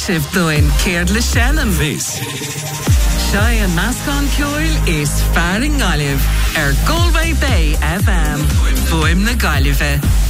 Sib doin Céard le Shannon. This. Shai and Mascon Coil is Faring Olive. Galway Bay FM. Boim na Galive.